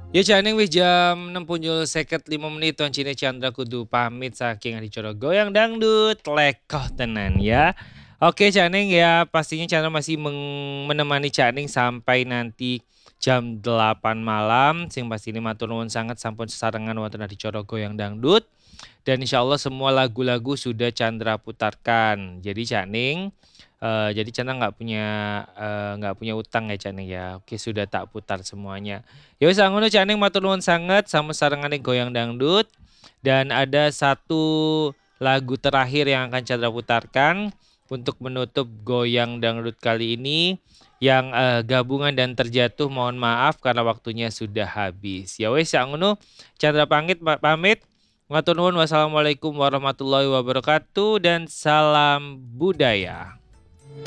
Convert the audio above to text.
Ya Cak Ning wis jam 6:05 Tuan Cine Chandra kudu pamit saking adicara goyang dangdut lekoh tenan ya. Oke Cak Ning ya pastinya Chandra masih menemani Cak Ning sampai nanti jam 8 malam. Sing pasti ini matur nuwun sangat sampun sesarengan wonten adicara goyang dangdut. Dan insya Allah semua lagu-lagu sudah Chandra putarkan. Jadi Cak Ning, jadi Chandra nggak punya utang ya Cak Ning ya. Oke sudah tak putar semuanya. Ya wis ngono Cak Ning matur nuwun sangat sama sarengane goyang dangdut. Dan ada satu lagu terakhir yang akan Chandra putarkan untuk menutup goyang dangdut kali ini yang gabungan dan terjatuh mohon maaf karena waktunya sudah habis. Ya wes ngono Chandra pamit. Matur nuwun wassalamualaikum warahmatullahi wabarakatuh dan salam budaya.